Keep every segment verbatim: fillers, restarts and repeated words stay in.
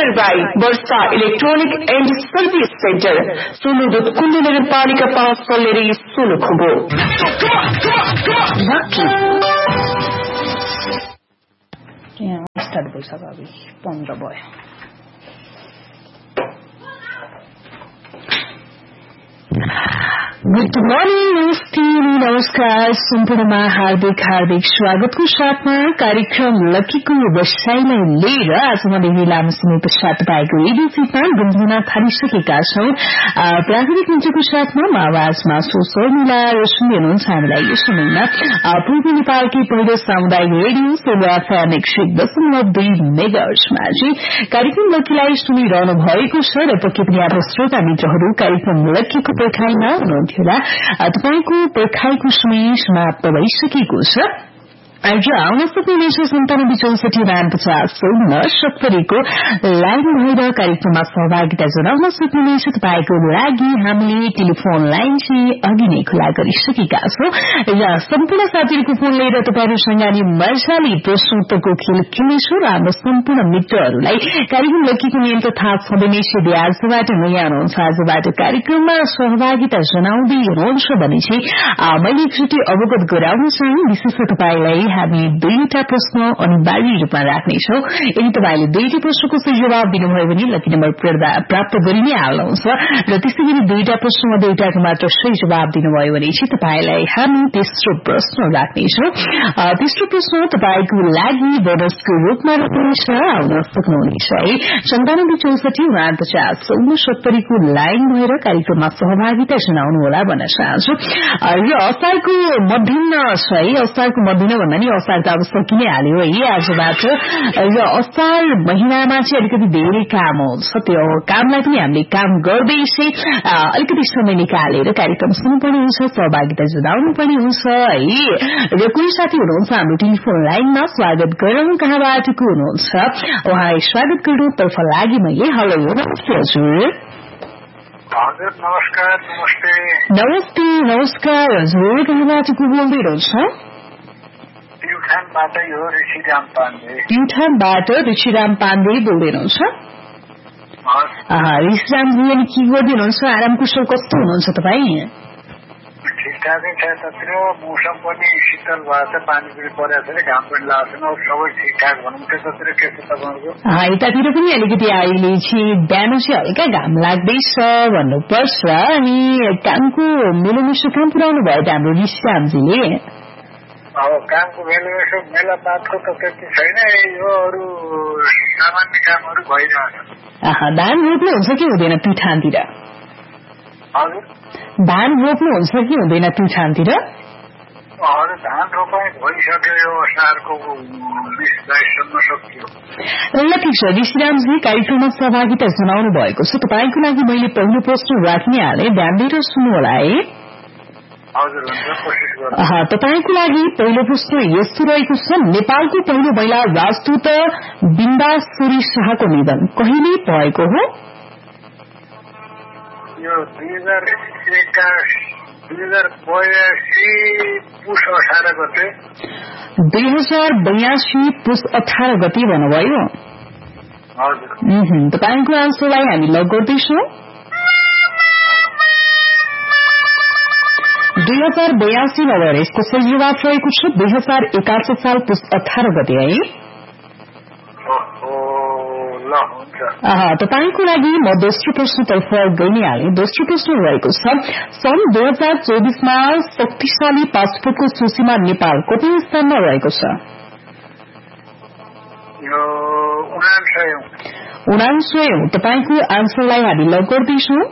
Sunnarbai, Bursa Electronic and Service Center, Sunudut Kundu Nagapanika Pass Soleri Sulukubo. Lucky. Yeah, start boy sababi, pondra boy. Good morning, नमस्ते नमस्कार सम्पूर्णमा हार्दिक हार्दिक स्वागतको साथमा कार्यक्रम लक्कीको व्यवसायलाई लिएर आज मैले लामो समय पश्चात पाएको रेडियो फिटमा गुन्जुन थालिसकेका छौं। प्राकृतिक मञ्चको साथमा आवाजमा सोसर्मिला र सुन्दै हुनुहुन्छ हामीलाई यो समयमा पूर्वी नेपालकै पहिलो सामुदायिक रेडियो सेवा एफएम एक सय दशमलव दुई मेगाहर्जमा चाहिँ कार्यक्रम लक्कीलाई सुनिरहनु भएको छ र पक्कै पनि आफ्नो श्रोता मित्रहरू कार्यक्रम लक्कीको पर्खाइमा हुनुहुन्थ्यो। तपाईको पर्खाइको समय समाप्त भइसकेको छ। आज आउन सक्नुहुनेछ सन्तानब्बे चौसठी नाम पचास चौन्न सत्तरीको लाइन भएर कार्यक्रममा सहभागिता जनाउन सक्नुहुनेछ। तपाईँको लागि हामीले टेलिफोन लाइन चाहिँ अघि नै खुला गरिसकेका छौं र सम्पूर्ण साथीहरूको फोन लिएर तपाईँहरूसँग नि मजाले प्रश्नोत्तरको खेल खेल्नेछौँ र हाम्रो सम्पूर्ण मित्रहरूलाई कार्यक्रम लक्कीको नियम त थाहा छँदै नै छ। आजबाट नयाँ हुनुहुन्छ, आजबाट कार्यक्रममा सहभागिता जनाउँदै हुनुहुन्छ भने चाहिँ मैले एकचोटि अवगत गराउन चाहे। विशेष तपाईँलाई हामी दुईवटा प्रश्न अनिवार्य रूपमा राख्नेछौं। यदि तपाईँले दुईटा प्रश्नको सही जवाब दिनुभयो भने लकी नम्बर प्राप्त गरि नै हाल्नुहुन्छ र त्यसै गरी दुईटा प्रश्नमध्ये एउटाको मात्र सही जवाब दिनुभयो भने चाहिँ तपाईँलाई हामी तेस्रो प्रश्न राख्नेछौं। तेस्रो प्रश्न तपाईँको लागि बोनसको रूपमा राख्नेछ। आउन सक्नुहुनेछ है सन्तानब्बे चौसठी उनापचास चौन्न सत्तरीको लाइन भएर कार्यक्रममा सहभागिता जनाउनुहोला भन्न चाहन्छु। र असारको मध्याह छ है, असारको मध्याह भन्दा नि असार त अब सकिनै हाल्यो है आजबाट। र असार महिनामा चाहिँ अलिकति धेरै काम हुन्छ, त्यो कामलाई पनि हामीले काम गर्दै चाहिँ अलिकति समय निकालेर कार्यक्रम सुन्नुपर्ने हुन्छ, सहभागिता जनाउनु पर्ने हुन्छ है। र कोही साथी हुनुहुन्छ हाम्रो टेलिफोन लाइनमा, स्वागत गरौँ। कहाँबाट को हुनुहुन्छ उहाँलाई स्वागत गर्नुतर्फ लागि मैले हेलो नमस्ते हजुर। हजुर नमस्कार। नमस्ते नमस्ते नमस्कार हजुर। कहाँबाट को बोल्दै हुनुहुन्छ? प्युठानबाट यो ऋषिराम पाण्डे। प्युठानबाट ऋषिराम पाण्डे बोल्दै हुनुहुन्छ? ऋषिरामजी अनि के गर्दै हुनुहुन्छ? आराम कुशल कस्तो हुनुहुन्छ तपाईँ? ठिकठाकै छ। तत्र मौसम पनि शीतल भएको छ, पानी पनि परेको छ, घाम पनि लाग्छ, सबै ठिकठाक भन्नुहुन्छ। तत्र के छ तपाईँको? यतातिर पनि अलिकति अहिले चाहिँ बिहान चाहिँ हल्का घाम लाग्दैछ भन्नुपर्छ। अनि कामको मेलोमेसो काम पुऱ्याउनु भयो त हाम्रो ऋषिरामजीले? अब कामको मेलोमेसो मेला पातको त त्यति छैन, यो अरू सामान्य कामहरू भइरहेछ। धान रोप्नुहुन्छ कि हुँदैन प्युठानतिर? हजुर धान रोप्नुहुन्छ कि हुँदैन प्युठानतिर? हजुर धान रोपाई भइसक्यो, यो असारको बिस बाइससम्म सकियो। ल ठिक छ ऋषिरामजी, कार्यक्रममा सहभागिता जनाउनु भएको छ। तपाईँको लागि मैले पहिलो प्रश्न राख्ने हालेँ, ध्यान दिएर सुन्नु होला है। तपाईँको लागि पहिलो प्रश्न यस्तो रहेको छ। नेपालको पहिलो महिला राजदूत बिन्दाश्वरी शाहको निधन कहिले भएको हो? यो दुई हजार दुई हजार बयासी पुस अठार गते। दुई हजार बयासी पुस अठार गते भन्नुभयो? हजुर। तपाईँको आन्सरलाई हामी लक गर्दैछौँ। दुई हजार बयासी नभएर यसको सही जवाब रहेको छ दुई हजार एकासी साल पुस अठार गते है। तपाईँको लागि म दोस्रो प्रश्नतर्फ गइ नै हालेँ। दोस्रो प्रश्न रहेको छ। सन् दुई हजार चौबिसमा शक्तिशाली पासपोर्टको सूचीमा नेपाल कति स्थानमा रहेको छ? उनान्सय। तपाईँको आन्सरलाई हामी लक गर्दैछौँ।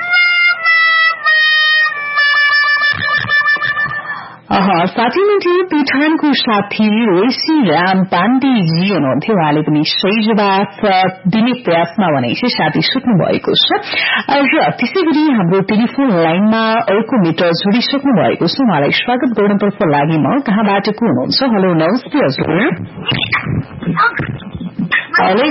साथी मिठो प्युठानको साथी ऋषिराम पाण्डेजी हुनुहुन्थ्यो। उहाँले पनि सही जवाब दिने प्रयासमा भने चाहिँ साथी सुत्नु भएको छ। र त्यसै गरी हाम्रो टेलिफोन लाइनमा अर्को मित्र जोडिसक्नु भएको छ। उहाँलाई स्वागत गर्नतर्फ लागि म कहाँबाट को हुनुहुन्छ? हेलो नमस्ते हजुर। हेलो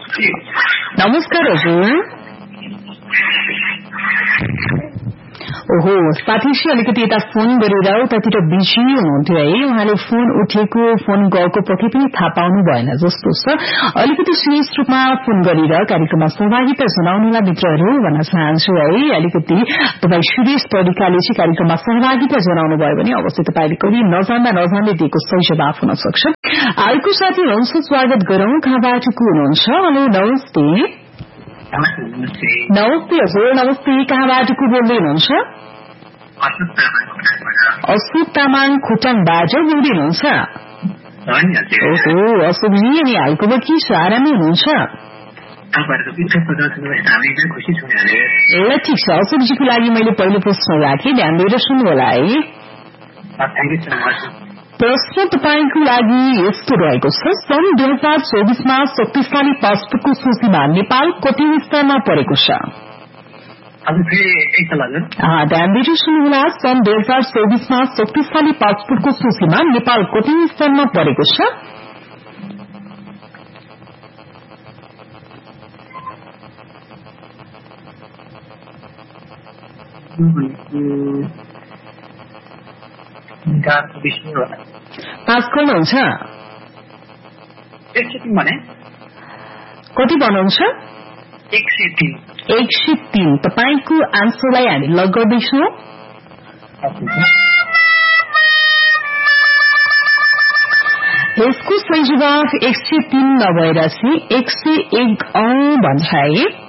नमस्कार हजुर। ओहो साथीसी अलिकति यता फोन गरेर उतातिर बिजी हुनुहुन्थ्यो है उहाँले फोन उठेको फोन गएको पक्कै पनि थाहा पाउनु भएन जस्तो छ अलिकति सीमित रूपमा फोन गरेर कार्यक्रममा सहभागिता जनाउनुलाई मित्रहरू भन्न चाहन्छु है अलिकति तपाईँ सुरेश पौडेलले चाहिँ कार्यक्रममा सहभागिता जनाउनु भयो भने अवश्य तपाईँले कहिले नजान्दा नजान्दै दिएको सही जवाफ हुन सक्छ आएको साथी हुनुहुन्छ स्वागत गरौं कहाँबाट को हुनुहुन्छ हेलो नमस्ते नमस्ते हजुर नमस्ते कहाँबाट को बोल्दै हुनुहुन्छ अशोक तामाङ खोटाङबाट बोल्दै हुनुहुन्छ ओहो अशोकजी अनि हालको के छ आरामै हुनुहुन्छ ल ठिक छ अशोकजीको लागि मैले पहिलो प्रश्न राखेँ ध्यान दिएर सुन्नु होला है प्रश्न तपाईँको लागि यस्तो रहेको छ सन् दुई हजार चौबीसमा शक्तिशाली पासपोर्टको सूचीमा नेपाल कति स्थानमा परेको छ ध्यान दिएर सुन्नुहोला सन् दुई हजार चौबीसमा शक्तिशाली पासपोर्टको सूचीमा नेपाल कति स्थानमा परेको छ पास गर्नुहुन्छ कति भन्नुहुन्छ एक सय तीन तपाईंको आन्सरलाई हामी लक गर्दैछौं यसको सही जवाफ एक सय तीन नभएर चाहिँ एक सय एक भन्छ है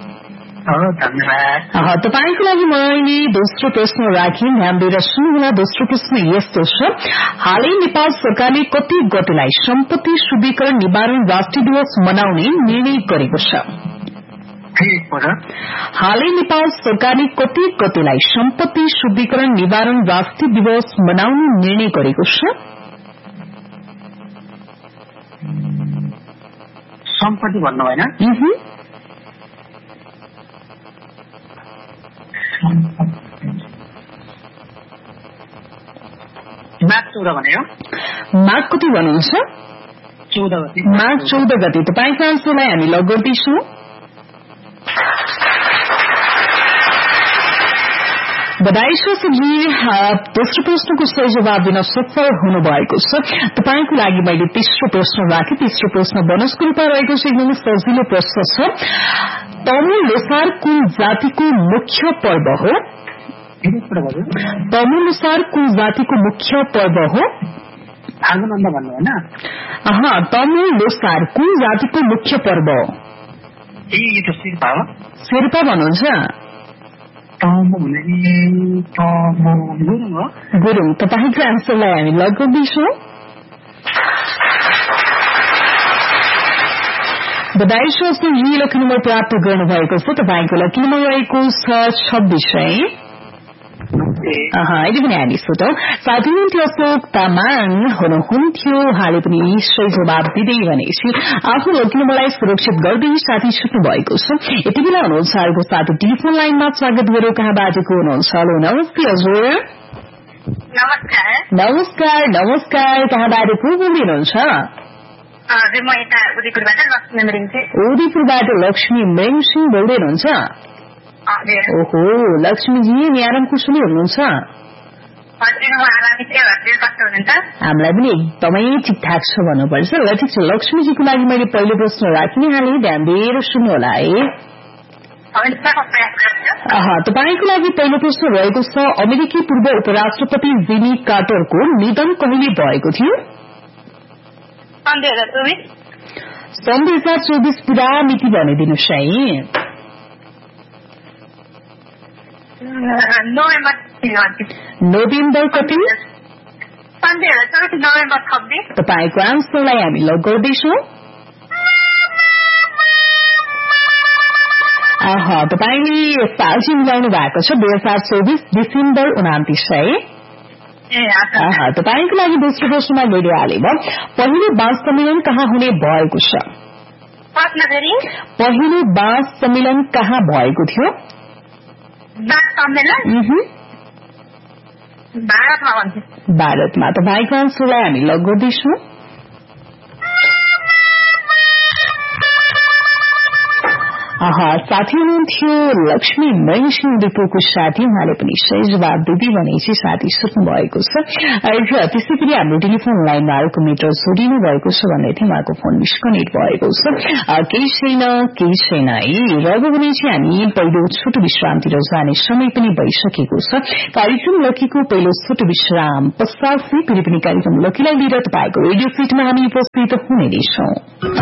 तपाईको लागि मैले दोस्रो प्रश्न राखेँ ध्यान दिएर सुन्नुहोला दोस्रो प्रश्न यस्तो छ हालै नेपाल सरकारले कति गतेलाई सम्पत्ति शुद्धिकरण निवारण राष्ट्रिय दिवस मनाउने निर्णय गरेको छ हालै नेपाल सरकारले कति गतेलाई सम्पत्ति शुद्धिकरण निवारण राष्ट्रिय दिवस मनाउने निर्णय गरेको छ सम्पत्ति भन्नु भएन माघ चौध भन्यो माघ कति भन्नुहुन्छ चौध गते माघ चौध गते तपाईँको आन्सरलाई हामी लक गर्दैछौँ बधाई छ जी दोस्रो प्रश्नको सही जवाब दिन सफल हुनुभएको छ तपाईँको लागि मैले तेस्रो प्रश्न राखेँ तेस्रो प्रश्न बोनसको रूपमा रहेको छ एकदमै सजिलो प्रश्न छ तमु लोसार कुन जातिको मुख्य पर्व हो तमु लोसार कुन जातिको मुख्य पर्व हो तमु लोसार कुन जातिको मुख्य पर्व हो शेर्पा भन्नुहुन्छ गुरुङ तपाईँको आन्सरलाई हामी लक गर्दैछौँ बधाई छ जी लकी नम्बर प्राप्त गर्नुभएको छ तपाईँको लकी नम्बर रहेको छ छब्बीस है अहिले पनि हामी सोधौं साथी हुनुहुन्थ्यो अशोक तामाङ हुनुहुन्थ्यो उहाँले पनि सही जवाब दिँदै भनेपछि आफ्नो लकी नम्बरलाई सुरक्षित गर्दै साथी छुट्नु भएको छ यति बेला हुनुहुन्छ अर्को साथी टेलिफोन लाइनमा स्वागत गरौँ कहाँबाट को हुनुहुन्छ हेलो नमस्ते हजुर नमस्कार नमस्कार कहाँबाट को बोल्दै हुनुहुन्छ उदयपुरबाट लक्ष्मी मेङसिंह बोल्दै हुनुहुन्छ ओहो लक्ष्मीजी नि आराम कुशली हुनुहुन्छ हामीलाई पनि एकदमै ठिकठाक छ भन्नुपर्छ ल ठिक छ लक्ष्मीजीको लागि मैले पहिलो प्रश्न राख्ने हालेँ ध्यान दिएर सुन्नु होला है तपाईँको लागि पहिलो प्रश्न रहेको छ अमेरिकी पूर्व उपराष्ट्रपति जिमी कार्टरको निधन कहिले भएको थियो सन् दुई हजार चौबीस पुरा मिति भनिदिनुहोस् है नोभेम्बर कति तपाईँको आन्सरलाई हामी लक गर्दैछौँ तपाईँले साल चाहिँ मिलाउनु भएको छ दुई हजार चौबीस डिसेम्बर उनातिस है तपाईँको लागि दोस्रो प्रश्नमा गरिहाले पहिलो बाँस सम्मेलन कहाँ हुने भएको छ पहिलो बाँस सम्मेलन कहाँ भएको थियो भारतमा तपाईँको आन्सरलाई हामी लक गर्दैछौँ साथी हुनुहुन्थ्यो लक्ष्मी महेश उदयपुरको साथी, उहाँले पनि सही जवाब दिदी भने चाहिँ साथी सुत्नु भएको छ। र त्यसै पनि हाम्रो टेलिफोन लाइनमा अर्को मित्र जोडिनु भएको छ भन्दै थियो, उहाँको फोन डिस्कनेक्ट भएको छ। केही छैन केही छैन है, र भने चाहिँ हामी पहिलो छोटो विश्रामतिर जाने समय पनि भइसकेको छ। कार्यक्रम लकीको पहिलो छोटो विश्राम पश्चात फेरि पनि कार्यक्रम लकीलाई लिएर तपाईँको रेडियो सेटमा हामी उपस्थित हुने नै छौं।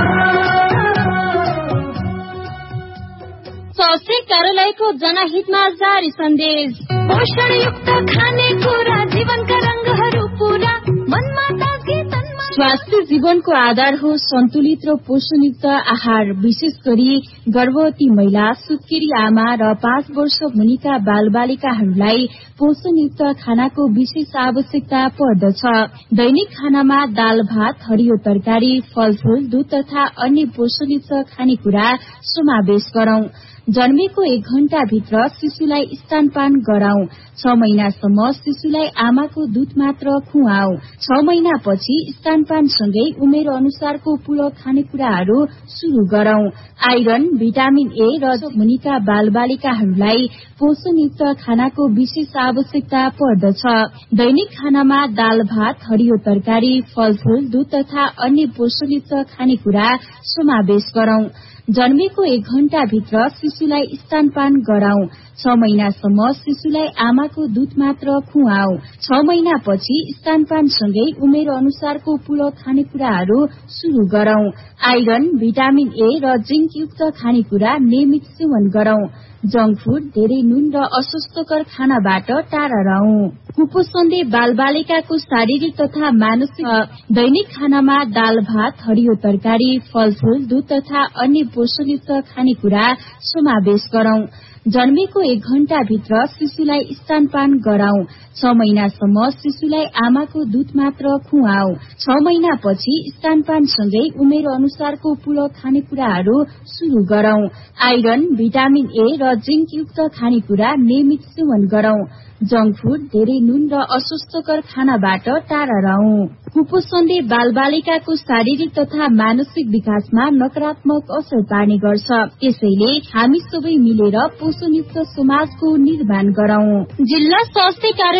स्वास्थ्य कार्यालयको जनहितमा जारी सन्देश। पोषणयुक्त खानेकुरा जीवनका रंगहरू पूरा मनमा ताजगी तनमा। स्वास्थ्य जीवनको आधार हो सन्तुलित र पोषणयुक्त आहार। विशेष गरी गर्भवती महिला, सुत्केरी आमा र पाँच वर्ष मुनिका बालबालिकाहरूलाई पोषणयुक्त खानाको विशेष आवश्यकता पर्दछ। दैनिक खानामा दाल भात, हरियो तरकारी, फलफूल, दूध तथा अन्य पोषणयुक्त खानेकुरा समावेश गरौं। जन्मेको एक घण्टा भित्र शिशुलाई स्तनपान गराउँ। छ महिनासम्म शिशुलाई आमाको दूध मात्र खुवाऊ। छ महिनापछि स्तनपानसँगै उमेर अनुसारको पूरक खानेकुराहरू शुरू गरौं। आइरन, भिटामिन ए र मुनिका बालबालिकाहरूलाई पोषणयुक्त खानाको विशेष आवश्यकता पर्दछ। दैनिक खानामा दाल भात, हरियो तरकारी, फलफूल, दूध तथा अन्य पोषणयुक्त खानेकुरा समावेश गरौं। जन्मेको एक घण्टा भित्र शिशुलाई स्तनपान गराउँ। छ महिनासम्म शिशुलाई आमाको दूध मात्र खुवाऊ। छ महिनापछि स्तनपानसँगै उमेर अनुसारको पूरक खानेकुराहरू शुरू गरौं। आइरन, भिटामिन ए र जिंकयुक्त खानेकुरा नियमित सेवन गरौं। जंक फूड, धेरै नुन र अस्वास्थ्यकर खानाबाट टाढा रहौं। कुपोषणले बालबालिकाको शारीरिक तथा मानसिक। दैनिक खानामा दाल भात, हरियो तरकारी, फलफूल, दूध तथा अन्य पोषणयुक्त खानेकुरा समावेश गरौं। जन्मेको एक घण्टा भित्र शिशुलाई स्तनपान गराउँ। छ महिनासम्म शिशुलाई आमाको दूध मात्र खुवाऊ। छ महिनापछि स्तनपानसँगै उमेर अनुसारको पूरक खानेकुराहरू शुरू गरौं। आइरन, भिटामिन ए र जिंकयुक्त खानेकुरा नियमित सेवन गरौं। जंक फूड, धेरै नुन र अस्वास्थ्यकर खानाबाट टाढा रहौं। कुपोषणले बालबालिकाको शारीरिक तथा मानसिक विकासमा नकारात्मक असर पार्ने गर्छ। त्यसैले हामी सबै मिलेर पोषणयुक्त समाजको निर्माण गरौं। जिल्ला स्वास्थ्य